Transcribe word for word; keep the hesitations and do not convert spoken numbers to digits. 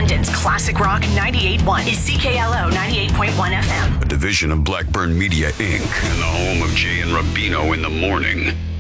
London's classic rock ninety-eight point one is C K L O ninety-eight point one F M. A division of Blackburn Media, Incorporated. And the home of Jay and Rubino in the morning.